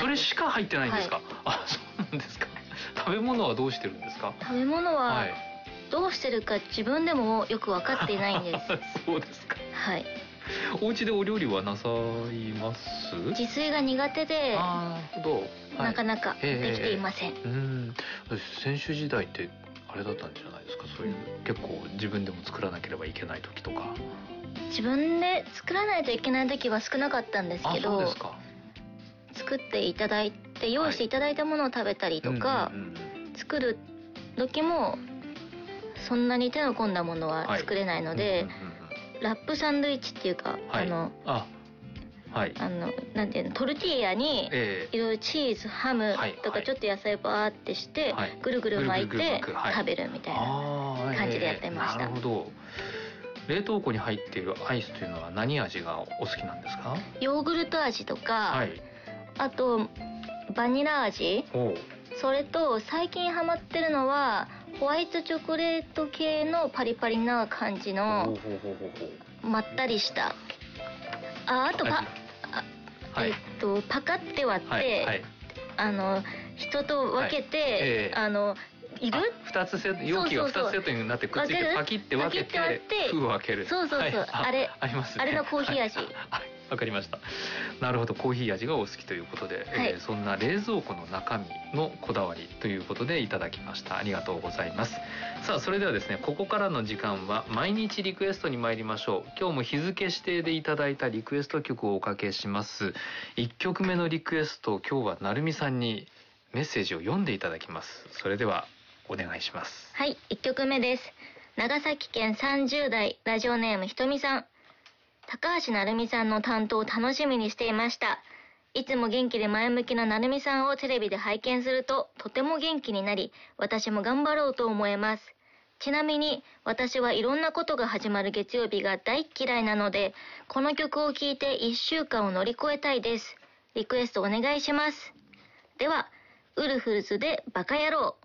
それしか入ってないんですか？あ、そうなんですか。食べ物はどうしてるんですか？ 食べ物はどうしてるか自分でもよく分かっていないんです。 そうですか。 はい。 お家でお料理はなさいます？ 自炊が苦手で、 なるほど、 なかなかできていません。 選手時代ってあれだったんじゃないですか？そういう結構自分でも作らなければいけない時とか。 自分で作らないといけない時は少なかったんですけど、 そうですか。 作っていただいて用意していただいたものを食べたりとか、作る時もそんなに手の込んだものは作れないので、ラップサンドイッチっていうか、なんていうの、トルティーヤにいろいろチーズ、ハムとかちょっと野菜バーってして、ぐるぐる巻いて食べるみたいな感じでやってました。 なるほど。冷凍庫に入っているアイスというのは何味がお好きなんですか？ ヨーグルト味とか、あとバニラ味、それと最近ハマってるのはホワイトチョコレート系のパリパリな感じのまったりした、あとパカって割って、人と分けて、いる 2つ容器が2つセットになってくっついてパキって分けて封を開ける。 そう、あれありますね。あれのコーヒー味。 わかりました。なるほど、コーヒー味がお好きということで、そんな冷蔵庫の中身のこだわりということでいただきました。ありがとうございます。さあ、それではですね、ここからの時間は毎日リクエストに参りましょう。今日も日付指定でいただいたリクエスト曲をおかけします。1曲目のリクエスト、今日はなるみさんにメッセージを読んでいただきます。それではお願いします。 はい、1曲目です。長崎県30代ラジオネームひとみさん。高橋なるみさんの担当を楽しみにしていました。いつも元気で前向きななるみさんをテレビで拝見するととても元気になり、私も頑張ろうと思えます。ちなみに私はいろんなことが始まる月曜日が大嫌いなので、この曲を聴いて1週間を乗り越えたいです。リクエストお願いします。では、ウルフルズでバカ野郎。